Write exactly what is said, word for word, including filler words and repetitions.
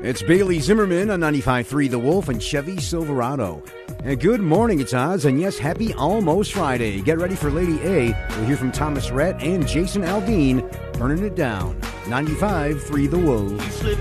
It's Bailey Zimmerman on ninety-five point three The Wolf and Chevy Silverado. And good morning, it's Oz, and yes, happy almost Friday. Get ready for Lady A. We'll hear from Thomas Rhett and Jason Aldean, burning it down. ninety-five point three The Wolf. You slip